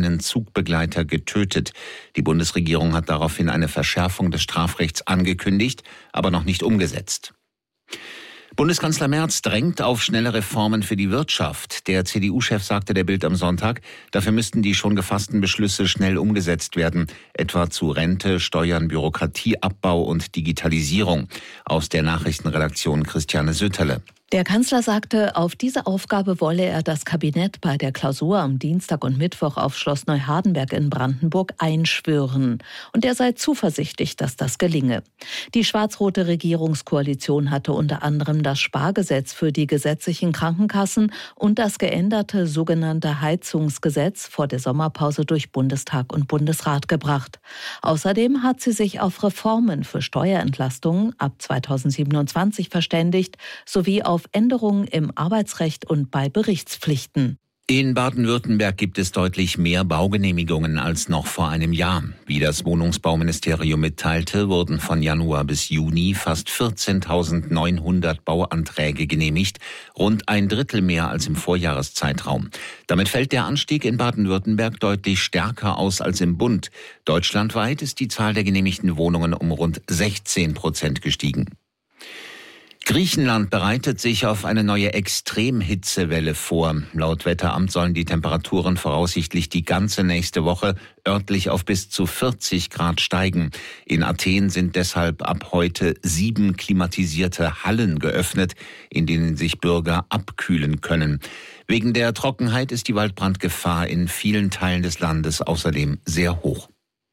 einen Zugbegleiter getötet. Die Bundesregierung hat daraufhin eine Verschärfung des Strafrechts angekündigt, aber noch nicht umgesetzt. Bundeskanzler Merz drängt auf schnelle Reformen für die Wirtschaft. Der CDU-Chef sagte der Bild am Sonntag, dafür müssten die schon gefassten Beschlüsse schnell umgesetzt werden, etwa zu Rente, Steuern, Bürokratieabbau und Digitalisierung. Aus der Nachrichtenredaktion Christiane Sütterle. Der Kanzler sagte, auf diese Aufgabe wolle er das Kabinett bei der Klausur am Dienstag und Mittwoch auf Schloss Neuhardenberg in Brandenburg einschwören. Und er sei zuversichtlich, dass das gelinge. Die schwarz-rote Regierungskoalition hatte unter anderem das Spargesetz für die gesetzlichen Krankenkassen und das geänderte sogenannte Heizungsgesetz vor der Sommerpause durch Bundestag und Bundesrat gebracht. Außerdem hat sie sich auf Reformen für Steuerentlastungen ab 2027 verständigt, sowie auf Änderungen im Arbeitsrecht und bei Berichtspflichten. In Baden-Württemberg gibt es deutlich mehr Baugenehmigungen als noch vor einem Jahr. Wie das Wohnungsbauministerium mitteilte, wurden von Januar bis Juni fast 14.900 Bauanträge genehmigt, rund ein Drittel mehr als im Vorjahreszeitraum. Damit fällt der Anstieg in Baden-Württemberg deutlich stärker aus als im Bund. Deutschlandweit ist die Zahl der genehmigten Wohnungen um rund 16% gestiegen. Griechenland bereitet sich auf eine neue Extremhitzewelle vor. Laut Wetteramt sollen die Temperaturen voraussichtlich die ganze nächste Woche örtlich auf bis zu 40 Grad steigen. In Athen sind deshalb ab heute 7 klimatisierte Hallen geöffnet, in denen sich Bürger abkühlen können. Wegen der Trockenheit ist die Waldbrandgefahr in vielen Teilen des Landes außerdem sehr hoch.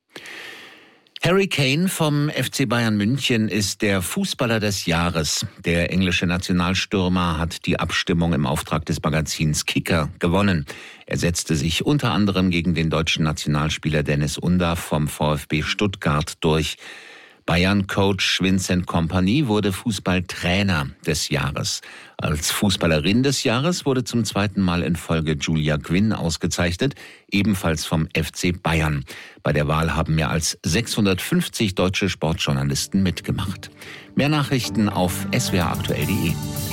Harry Kane vom FC Bayern München ist der Fußballer des Jahres. Der englische Nationalstürmer hat die Abstimmung im Auftrag des Magazins Kicker gewonnen. Er setzte sich unter anderem gegen den deutschen Nationalspieler Dennis Undaff vom VfB Stuttgart durch. Bayern-Coach Vincent Kompany wurde Fußballtrainer des Jahres. Als Fußballerin des Jahres wurde zum zweiten Mal in Folge Julia Quinn ausgezeichnet, ebenfalls vom FC Bayern. Bei der Wahl haben mehr als 650 deutsche Sportjournalisten mitgemacht. Mehr Nachrichten auf swraktuell.de.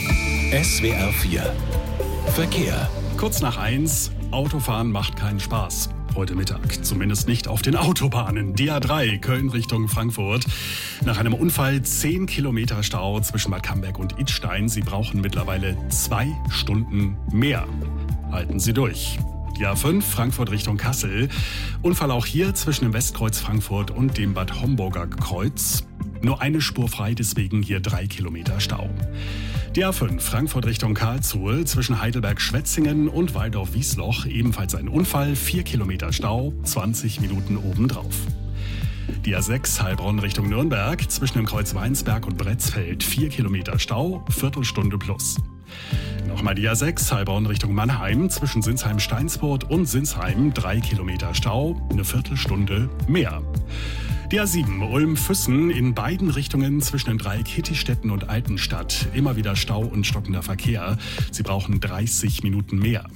SWR 4 Verkehr. Kurz nach 1, Autofahren macht keinen Spaß. Heute Mittag, zumindest nicht auf den Autobahnen. Die A3 Köln Richtung Frankfurt. Nach einem Unfall 10 Kilometer Stau zwischen Bad Camberg und Idstein. Sie brauchen mittlerweile 2 Stunden mehr. Halten Sie durch. Die A5 Frankfurt Richtung Kassel. Unfall auch hier zwischen dem Westkreuz Frankfurt und dem Bad Homburger Kreuz. Nur eine Spur frei, deswegen hier 3 Kilometer Stau. Die A5 Frankfurt Richtung Karlsruhe zwischen Heidelberg-Schwetzingen und Waldorf-Wiesloch. Ebenfalls ein Unfall, 4 Kilometer Stau, 20 Minuten obendrauf. Die A6 Heilbronn Richtung Nürnberg zwischen dem Kreuz Weinsberg und Bretzfeld. 4 Kilometer Stau, Viertelstunde plus. Nochmal die A6 Heilbronn Richtung Mannheim zwischen Sinsheim-Steinsburg und Sinsheim. 3 Kilometer Stau, eine Viertelstunde mehr. Die A7 Ulm-Füssen in beiden Richtungen zwischen den Dreieck Hittistetten und Altenstadt. Immer wieder Stau und stockender Verkehr. Sie brauchen 30 Minuten mehr.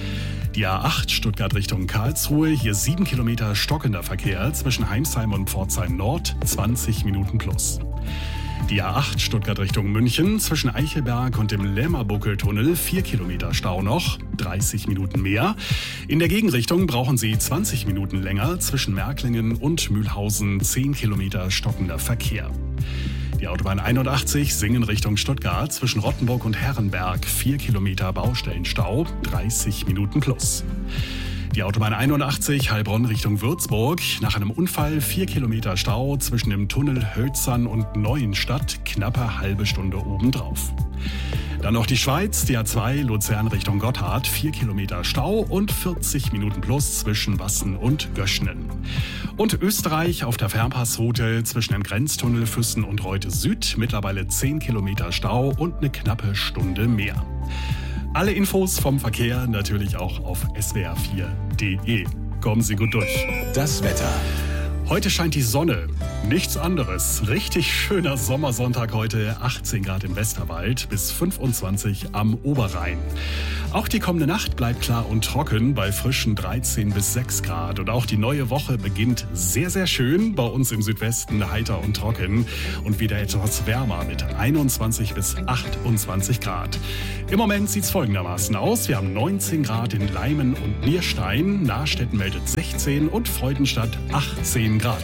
Die A8 Stuttgart Richtung Karlsruhe. Hier 7 Kilometer stockender Verkehr zwischen Heimsheim und Pforzheim Nord. 20 Minuten plus. Die A8 Stuttgart Richtung München zwischen Eichelberg und dem Lämmerbuckeltunnel 4 Kilometer Stau noch, 30 Minuten mehr. In der Gegenrichtung brauchen Sie 20 Minuten länger zwischen Märklingen und Mühlhausen 10 Kilometer stockender Verkehr. Die Autobahn 81 Singen Richtung Stuttgart zwischen Rottenburg und Herrenberg 4 Kilometer Baustellenstau, 30 Minuten plus. Die Autobahn 81 Heilbronn Richtung Würzburg. Nach einem Unfall 4 Kilometer Stau zwischen dem Tunnel Hölzern und Neuenstadt. Knappe halbe Stunde obendrauf. Dann noch die Schweiz, die A2 Luzern Richtung Gotthard. 4 Kilometer Stau und 40 Minuten plus zwischen Wassen und Göschnen. Und Österreich auf der Fernpassroute zwischen dem Grenztunnel Füssen und Reute Süd. Mittlerweile 10 Kilometer Stau und eine knappe Stunde mehr. Alle Infos vom Verkehr natürlich auch auf swr4.de. Kommen Sie gut durch. Das Wetter. Heute scheint die Sonne. Nichts anderes. Richtig schöner Sommersonntag heute. 18 Grad im Westerwald bis 25 am Oberrhein. Auch die kommende Nacht bleibt klar und trocken bei frischen 13 bis 6 Grad. Und auch die neue Woche beginnt sehr, sehr schön. Bei uns im Südwesten heiter und trocken und wieder etwas wärmer mit 21 bis 28 Grad. Im Moment sieht es folgendermaßen aus. Wir haben 19 Grad in Leimen und Nierstein. Nahstetten meldet 16 und Freudenstadt 18 Grad.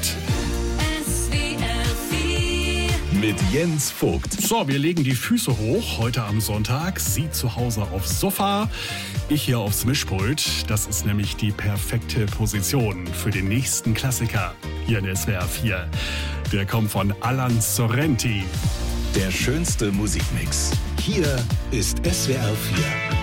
Mit Jens Vogt. So, wir legen die Füße hoch heute am Sonntag. Sie zu Hause aufs Sofa, ich hier aufs Mischpult. Das ist nämlich die perfekte Position für den nächsten Klassiker hier in SWR 4. Der kommt von Alan Sorrenti. Der schönste Musikmix. Hier ist SWR 4.